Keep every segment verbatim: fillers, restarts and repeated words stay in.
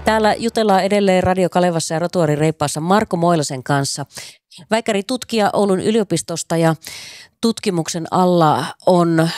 Täällä jutellaan edelleen Radio Kalevassa ja Rotuari Reippaassa Marko Moilasen kanssa. Väikkäri tutkija Oulun yliopistosta ja tutkimuksen alla on äh,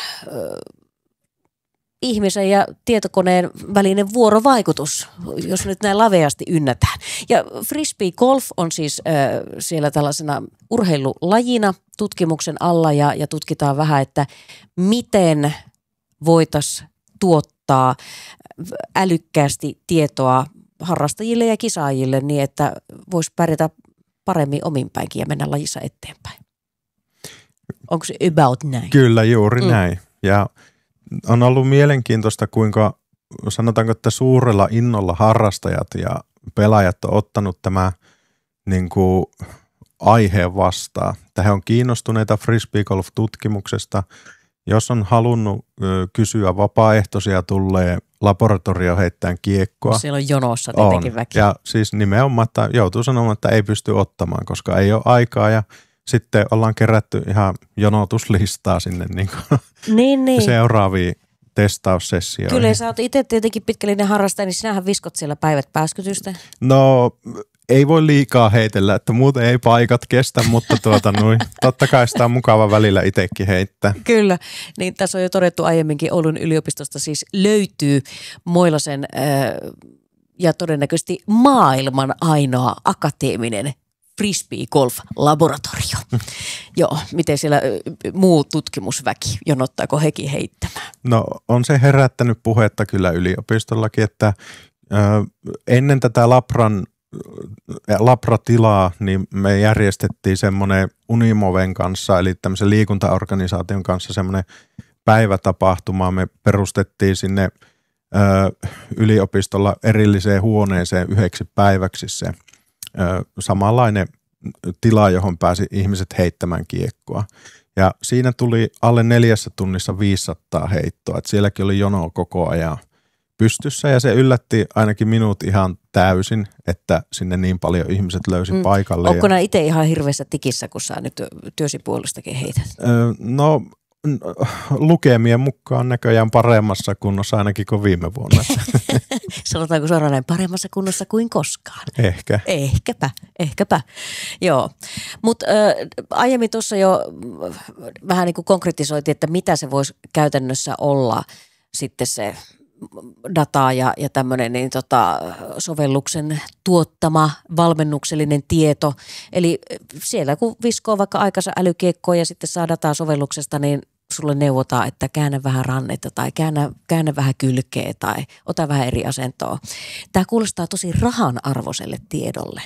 ihmisen ja tietokoneen välinen vuorovaikutus, jos nyt näin laveasti ynnätään. Ja frisbee golf on siis äh, siellä tällaisena urheilulajina tutkimuksen alla ja, ja tutkitaan vähän, että miten voitaisiin tuottaa älykkäästi tietoa harrastajille ja kisaajille niin, että voisi pärjätä paremmin ominpäinkin ja mennä lajissa eteenpäin. Onko se about näin? Kyllä, juuri mm. näin. Ja on ollut mielenkiintoista, kuinka sanotaanko, että suurella innolla harrastajat ja pelaajat on ottanut tämä niin kuin aiheen vastaan. Tähän on kiinnostuneita frisbeegolf-tutkimuksesta. Jos on halunnut ö, kysyä vapaaehtoisia, tulee laboratorio heittämään kiekkoa. Siellä on jonossa tietenkin väki. Ja siis nimenomaan, että joutuu sanomaan, että ei pysty ottamaan, koska ei ole aikaa ja sitten ollaan kerätty ihan jonotuslistaa sinne niin kuin niin, niin. seuraaviin testaussessioihin. Kyllä, sä oot itse tietenkin pitkällinen harrastaja, niin sinähän viskot siellä päivät pääskytystä. No ei voi liikaa heitellä, että muuten ei paikat kestä, mutta tuota noin. Totta kai sitä on mukava välillä itsekin heittää. Kyllä, niin tässä on jo todettu aiemminkin Oulun yliopistosta siis löytyy Moilasen äh, ja todennäköisesti maailman ainoa akateeminen frisbee-golf-laboratorio. Joo, miten siellä muu tutkimusväki, jonottaako hekin heittämään? No on se herättänyt puhetta kyllä yliopistollakin, että ö, ennen tätä labran, labratilaa niin me järjestettiin semmoinen Unimoven kanssa, eli tämmöisen liikuntaorganisaation kanssa semmoinen päivätapahtuma. Me perustettiin sinne ö, yliopistolla erilliseen huoneeseen yhdeksi päiväksi se samanlainen tila, johon pääsi ihmiset heittämään kiekkoa. Ja siinä tuli alle neljässä tunnissa viisisataa heittoa. Et sielläkin oli jono koko ajan pystyssä ja se yllätti ainakin minut ihan täysin, että sinne niin paljon ihmiset löysi mm. paikalle. Onko nämä itse ihan hirveässä tikissä, kun sä nyt työsi puolestakin heität? Öö, no lukemien mukaan näköjään paremmassa kunnossa ainakin kuin viime vuonna. Sanotaanko suoraan näin paremmassa kunnossa kuin koskaan? Ehkä. Ehkäpä, ehkäpä. Joo, mutta äh, aiemmin tuossa jo vähän niin kuin konkretisoitiin, että mitä se voisi käytännössä olla sitten se dataa ja, ja tämmöinen niin tota, sovelluksen tuottama valmennuksellinen tieto. Eli siellä kun viskoo vaikka aikansa älykiekkoa ja sitten saa dataa sovelluksesta, niin sulle neuvotaan, että käännä vähän rannetta tai käännä, käännä vähän kylkeä tai ota vähän eri asentoa. Tämä kuulostaa tosi rahan arvoiselle tiedolle.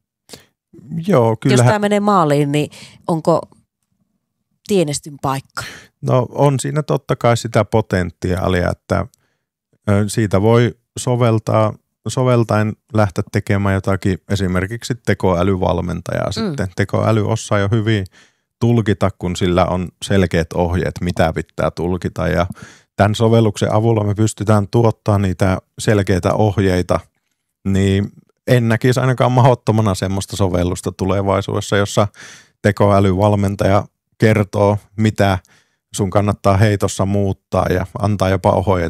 Joo, kyllähän. Jos tämä menee maaliin, niin onko tienestyn paikka? No on siinä totta kai sitä potentiaalia, että siitä voi soveltaa, soveltaen lähteä tekemään jotakin esimerkiksi tekoälyvalmentajaa mm. sitten. Tekoäly osaa jo hyvin tulkita, kun sillä on selkeät ohjeet, mitä pitää tulkita ja tämän sovelluksen avulla me pystytään tuottamaan niitä selkeitä ohjeita, niin en näkisi ainakaan mahdottomana semmoista sovellusta tulevaisuudessa, jossa tekoälyvalmentaja kertoo, mitä sun kannattaa heitossa muuttaa ja antaa jopa ohjeita